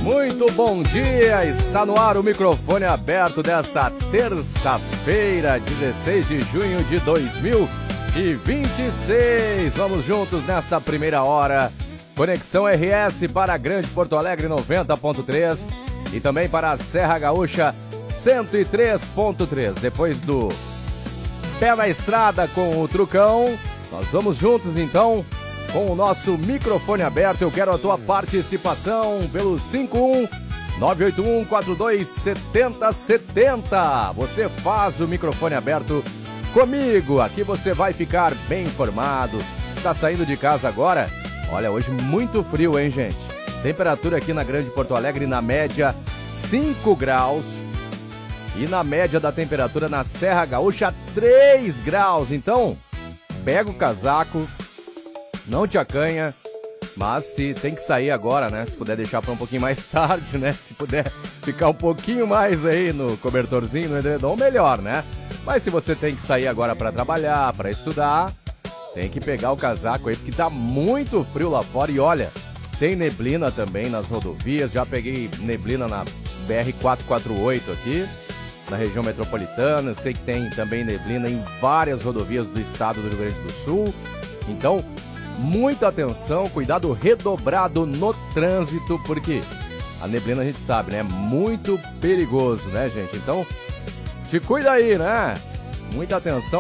Muito bom dia, está no ar o microfone aberto desta terça-feira, 16 de junho de 2026. Vamos juntos nesta primeira hora. Conexão RS para Grande Porto Alegre 90.3 e também para a Serra Gaúcha 103.3. Depois do pé na estrada com o Trucão, nós vamos juntos então com o nosso microfone aberto. Eu quero a tua participação pelo 51-981-42-7070. Você faz o microfone aberto comigo. Aqui você vai ficar bem informado. Está saindo de casa agora? Olha, hoje muito frio, hein, gente? Temperatura aqui na Grande Porto Alegre, na média, 5 graus. E na média da temperatura na Serra Gaúcha, 3 graus. Então, pega o casaco, não te acanha, mas se tem que sair agora, né? Se puder deixar para um pouquinho mais tarde, né? Se puder ficar um pouquinho mais aí no cobertorzinho, no edredom, melhor, né? Mas se você tem que sair agora para trabalhar, para estudar, tem que pegar o casaco aí, porque tá muito frio lá fora. E olha, tem neblina também nas rodovias. Já peguei neblina na BR-448 aqui, na região metropolitana. Eu sei que tem também neblina em várias rodovias do estado do Rio Grande do Sul. Então, muita atenção, cuidado redobrado no trânsito, porque a neblina a gente sabe, né? É muito perigoso, né, gente? Então, te cuida aí, né? Muita atenção.